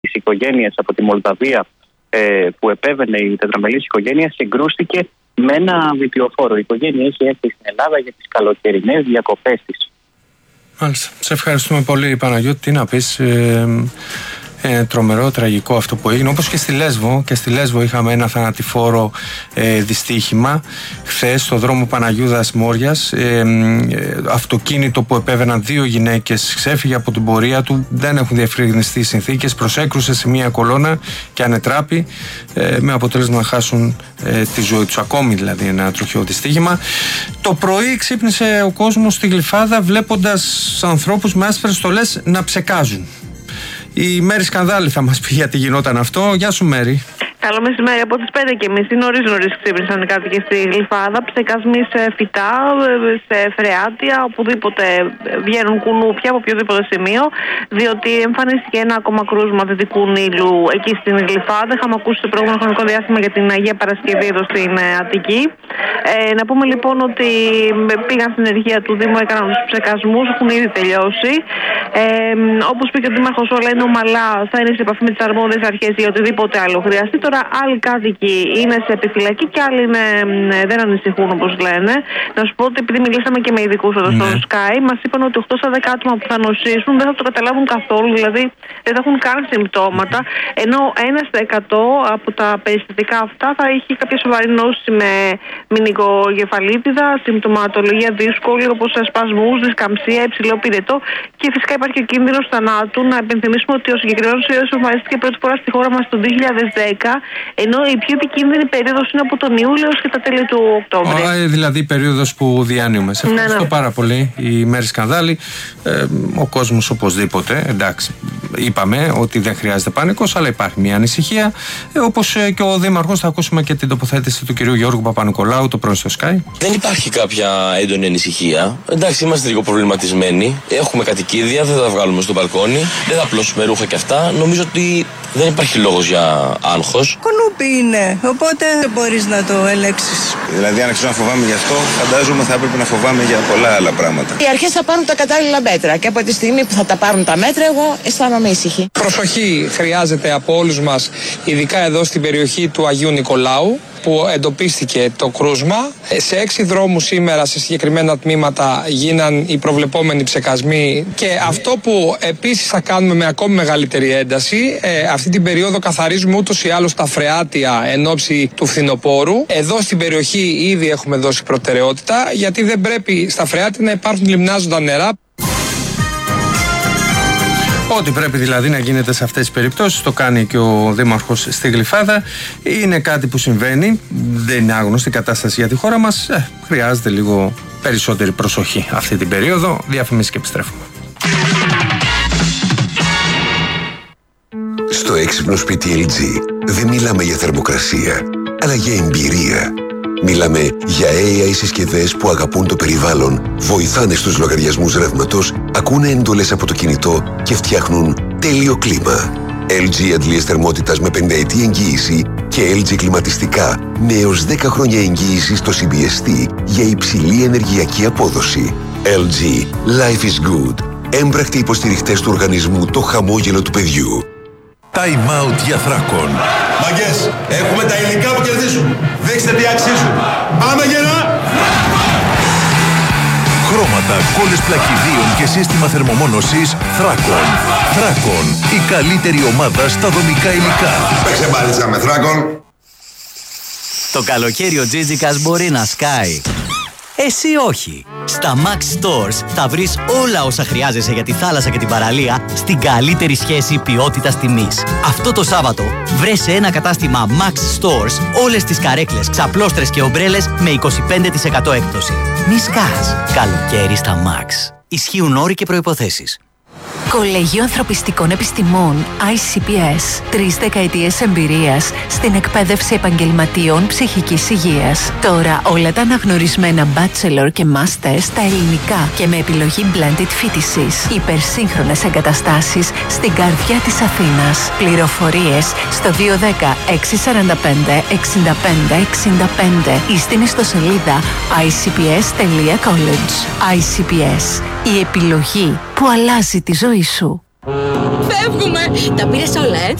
τις οικογένειες από τη Μολδαβία που επέβαινε η τετραμελής οικογένεια συγκρούστηκε με ένα βιτιοφόρο. Η οικογένεια έχει έρθει στην Ελλάδα για τις καλοκαιρινές διακοπές της. Μάλιστα. Σε ευχαριστούμε πολύ, Παναγιώτη. Τι να πεις, τρομερό, τραγικό αυτό που έγινε, όπως και στη Λέσβο. Και στη Λέσβο είχαμε ένα θανατηφόρο δυστύχημα χθες στο δρόμο Παναγιούδας Μόριας. Αυτοκίνητο που επέβαιναν 2 γυναίκες ξέφυγε από την πορεία του, δεν έχουν διευκρινιστεί οι συνθήκες, προσέκρουσε σε μια κολόνα και ανετράπη, με αποτέλεσμα να χάσουν τη ζωή τους. Ακόμη δηλαδή ένα τροχαίο δυστύχημα. Το πρωί ξύπνησε ο κόσμος στη Γλυφάδα βλέποντας ανθρώπους με άσπρες στολές να ψεκάζουν. Η Μέρη Σκανδάλη θα μας πει γιατί γινόταν αυτό. Γεια σου, Μέρη. Καλό μεσημέρι. Από τις 5:30 νωρίς ξύπνησαν οι κάτοικοι στη Γλυφάδα. Ψεκασμοί σε φυτά, σε φρεάτια, οπουδήποτε βγαίνουν κουνούπια από οποιοδήποτε σημείο. Διότι εμφανίστηκε ένα ακόμα κρούσμα δυτικού Νείλου εκεί στην Γλυφάδα. Είχαμε ακούσει το προηγούμενο χρονικό διάστημα για την Αγία Παρασκευή εδώ στην Αττική. Να πούμε λοιπόν ότι πήγαν στην ενεργεία του Δήμου, έκαναν τους ψεκασμούς, έχουν ήδη τελειώσει. Όπως είπε και ο Δήμαρχος, όλα είναι ομαλά, θα είναι σε επαφή με τις αρμόδιες αρχές για οτιδήποτε άλλο χρειαστεί. Τώρα, άλλοι κάτοικοι είναι σε επιφυλακή και άλλοι δεν ανησυχούν, όπως λένε. Να σου πω ότι επειδή μιλήσαμε και με ειδικούς εδώ στο Sky, μας είπαν ότι 8 στα 10 άτομα που θα νοσήσουν δεν θα το καταλάβουν καθόλου, δηλαδή δεν θα έχουν καν συμπτώματα. Ενώ 1 στα 100 από τα περιστατικά αυτά θα έχει κάποια σοβαρή νόση με μηνυκοκεφαλίτιδα, συμπτωματολογία δύσκολη όπως σπασμούς, δισκαμψία, υψηλό πυρετό και φυσικά υπάρχει και ο κίνδυνος θανάτου. Να υπενθυμίσουμε ότι ο συγκεκριμένος ιός εμφανίστηκε πρώτη φορά στη χώρα μας το 2010, ενώ η πιο επικίνδυνη περίοδος είναι από τον Ιούλιο έως και τα τέλη του Οκτώβρη. Δηλαδή η περίοδος που διανύουμε. Σε ευχαριστώ πάρα πολύ, η Μέρη Σκανδάλη. Ο κόσμος οπωσδήποτε, εντάξει, είπαμε ότι δεν χρειάζεται πανικός, αλλά υπάρχει μια ανησυχία. Όπως και ο Δήμαρχος, θα ακούσουμε και την τοποθέτηση του κυρίου Γιώργου Παπα-Νικολάου το πρωί στο Sky. Δεν υπάρχει κάποια έντονη ανησυχία. Εντάξει, είμαστε λίγο προβληματισμένοι. Έχουμε κατοικίδια, δεν θα τα βγάλουμε στο μπαλκόνι, δεν θα απλώσουμε ρούχα και αυτά. Νομίζω ότι δεν υπάρχει λόγος για άγχος. Κονούπι είναι, οπότε δεν μπορείς να το ελέγξεις. Δηλαδή, αν αρχίσω να φοβάμαι γι' αυτό, φαντάζομαι θα έπρεπε να φοβάμαι για πολλά άλλα πράγματα. Οι αρχές θα πάρουν τα κατάλληλα μέτρα και από τη στιγμή που θα τα πάρουν τα μέτρα, εγώ αισθάνομαι ήσυχη. Προσοχή χρειάζεται από όλους μας, ειδικά εδώ στην περιοχή του Αγίου Νικολάου, που εντοπίστηκε το κρούσμα. Σε 6 δρόμους σήμερα σε συγκεκριμένα τμήματα γίναν οι προβλεπόμενοι ψεκασμοί και αυτό που επίσης θα κάνουμε με ακόμη μεγαλύτερη ένταση, αυτή την περίοδο καθαρίζουμε ούτως ή άλλως τα φρεάτια εν ώψη του φθινοπόρου. Εδώ στην περιοχή ήδη έχουμε δώσει προτεραιότητα, γιατί δεν πρέπει στα φρεάτια να υπάρχουν λιμνάζοντα νερά. Ό,τι πρέπει δηλαδή να γίνεται σε αυτές τις περιπτώσεις το κάνει και ο Δήμαρχος στη Γλυφάδα. Είναι κάτι που συμβαίνει, δεν είναι άγνωστη κατάσταση για τη χώρα μας. Χρειάζεται λίγο περισσότερη προσοχή αυτή την περίοδο. Διαφημίσεις και επιστρέφουμε. Στο έξυπνο σπίτι LG δεν μιλάμε για θερμοκρασία, αλλά για εμπειρία. Μιλάμε για AI συσκευές που αγαπούν το περιβάλλον, βοηθάνε στους λογαριασμούς ρεύματος, ακούνε εντολές από το κινητό και φτιάχνουν τέλειο κλίμα. LG αντλίες θερμότητας με 50ετή εγγύηση και LG κλιματιστικά με έως 10 χρόνια εγγύηση στο CBST για υψηλή ενεργειακή απόδοση. LG. Life is good. Έμπρακτοι υποστηριχτές του οργανισμού Το Χαμόγελο του Παιδιού. Time out για Θράκον. Μαγκές, έχουμε τα υλικά που κερδίζουν. Δείξτε τι αξίζουν. Πάμε γερά! Χρώματα, κόλλες πλακιδίων και σύστημα θερμομόνωσης Θράκον. Θράκον, η καλύτερη ομάδα στα δομικά υλικά. Παίξε μπάλιτσα με Θράκον. Το καλοκαίρι ο Τζίτζικας μπορεί να σκάει. Εσύ όχι. Στα Max Stores θα βρεις όλα όσα χρειάζεσαι για τη θάλασσα και την παραλία στην καλύτερη σχέση ποιότητας τιμής. Αυτό το Σάββατο βρες σε ένα κατάστημα Max Stores όλες τις καρέκλες, ξαπλώστρες και ομπρέλες με 25% έκπτωση. Μη σκάς. Καλοκαίρι στα Max. Ισχύουν όροι και προϋποθέσεις. Κολέγιο Ανθρωπιστικών Επιστημών ICPS. 3 δεκαετίες εμπειρίας στην εκπαίδευση επαγγελματίων ψυχικής υγείας. Τώρα όλα τα αναγνωρισμένα bachelor και master στα ελληνικά και με επιλογή blended φοιτησης. Υπερσύγχρονες εγκαταστάσεις στην καρδιά της Αθήνας. Πληροφορίες στο 210 645 65 65 ή στην ιστοσελίδα icps.college. ICPS. Η επιλογή που αλλάζει τη ζωή σου. φεύγουμε. Τα πήρες όλα,